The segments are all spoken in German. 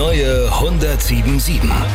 neue 107.7.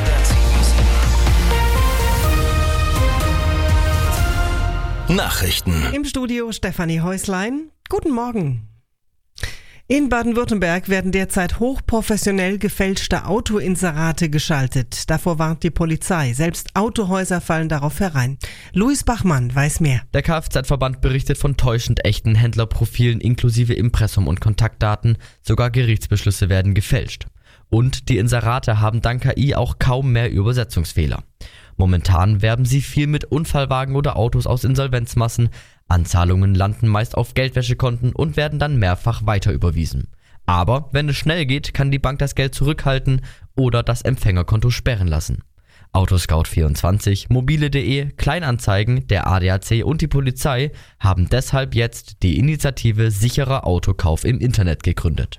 Nachrichten. Im Studio Stefanie Häuslein. Guten Morgen. In Baden-Württemberg werden derzeit hochprofessionell gefälschte Autoinserate geschaltet. Davor warnt die Polizei. Selbst Autohäuser fallen darauf herein. Luis Bachmann weiß mehr. Der Kfz-Verband berichtet von täuschend echten Händlerprofilen inklusive Impressum und Kontaktdaten. Sogar Gerichtsbeschlüsse werden gefälscht. Und die Inserate haben dank KI auch kaum mehr Übersetzungsfehler. Momentan werben sie viel mit Unfallwagen oder Autos aus Insolvenzmassen. Anzahlungen landen meist auf Geldwäschekonten und werden dann mehrfach weiterüberwiesen. Aber wenn es schnell geht, kann die Bank das Geld zurückhalten oder das Empfängerkonto sperren lassen. Autoscout24, mobile.de, Kleinanzeigen, der ADAC und die Polizei haben deshalb jetzt die Initiative Sicherer Autokauf im Internet gegründet.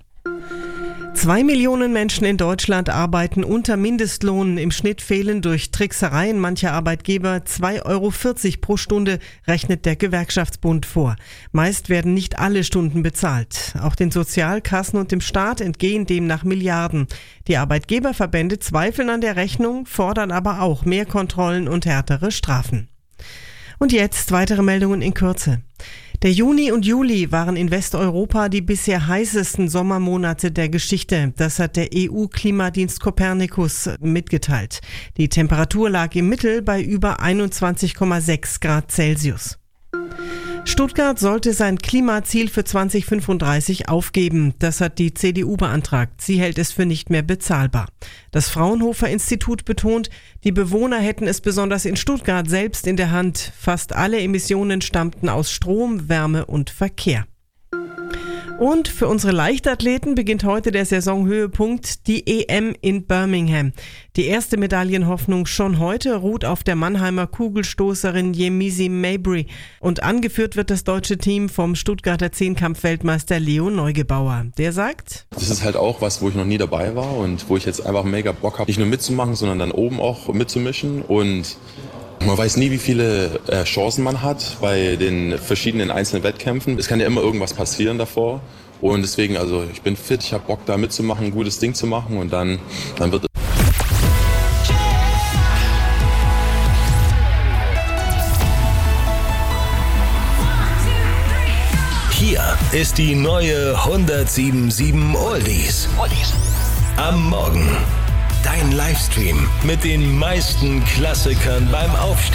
2 Millionen Menschen in Deutschland arbeiten unter Mindestlohn. Im Schnitt fehlen durch Tricksereien mancher Arbeitgeber 2,40 Euro pro Stunde, rechnet der Gewerkschaftsbund vor. Meist werden nicht alle Stunden bezahlt. Auch den Sozialkassen und dem Staat entgehen demnach Milliarden. Die Arbeitgeberverbände zweifeln an der Rechnung, fordern aber auch mehr Kontrollen und härtere Strafen. Und jetzt weitere Meldungen in Kürze. Der Juni und Juli waren in Westeuropa die bisher heißesten Sommermonate der Geschichte. Das hat der EU-Klimadienst Copernicus mitgeteilt. Die Temperatur lag im Mittel bei über 21,6 Grad Celsius. Stuttgart sollte sein Klimaziel für 2035 aufgeben. Das hat die CDU beantragt. Sie hält es für nicht mehr bezahlbar. Das Fraunhofer-Institut betont, die Bewohner hätten es besonders in Stuttgart selbst in der Hand. Fast alle Emissionen stammten aus Strom, Wärme und Verkehr. Und für unsere Leichtathleten beginnt heute der Saisonhöhepunkt, die EM in Birmingham. Die erste Medaillenhoffnung schon heute ruht auf der Mannheimer Kugelstoßerin Yemisi Mabry. Und angeführt wird das deutsche Team vom Stuttgarter Zehnkampf-Weltmeister Leo Neugebauer. Der sagt: Das ist halt auch was, wo ich noch nie dabei war und wo ich jetzt einfach mega Bock habe, nicht nur mitzumachen, sondern dann oben auch mitzumischen. Und man weiß nie, wie viele Chancen man hat bei den verschiedenen einzelnen Wettkämpfen. Es kann ja immer irgendwas passieren davor. Und deswegen, also ich bin fit, ich habe Bock da mitzumachen, ein gutes Ding zu machen und dann wird es. Hier ist die neue 107.7 Oldies. Am Morgen. Dein Livestream mit den meisten Klassikern beim Aufstehen.